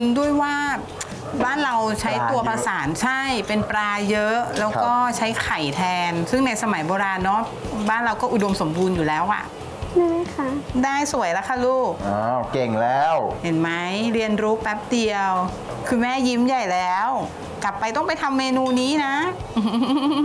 ด้วยว่าบ้านเราใช้ตัวประสานใช่เป็นปลาเยอะแล้วก็ใช้ไข่แทน ซึ่งในสมัยโบราณเนาะบ้านเราก็อุดมสมบูรณ์อยู่แล้วอะได้ค่ะได้สวยแล้วค่ะลูกอ้าวเก่งแล้วเห็นไหมเรียนรู้แป๊บเดียวคือแม่ยิ้มใหญ่แล้ว กลับไปต้องไปทำเมนูนี้นะ